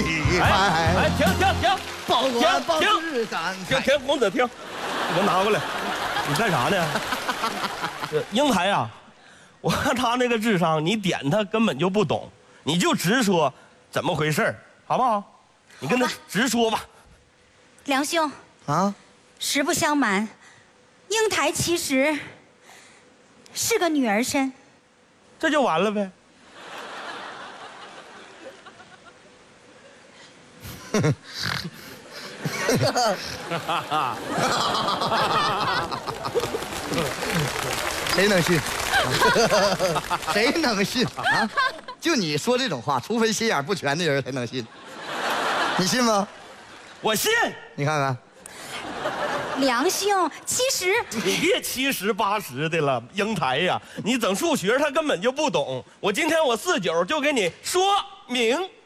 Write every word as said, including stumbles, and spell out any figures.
哎哎，停停停， 报官报停至展停开。 停，公子停，你给我拿过来，你干啥呢？这英台啊，我看他那个智商，你点他根本就不懂，你就直说怎么回事儿，好不好？你跟他直说吧。 梁兄， 啊， 实不相瞒，英台其实是个女儿身。 这就完了呗。 谁能信？谁能信啊？就你说这种话，除非心眼不全的人才能信。你信吗？ 我信。 你看看， 梁兄，其实你别七十八十的了，英台呀，你整数学他根本就不懂。我今天我四九就给你说明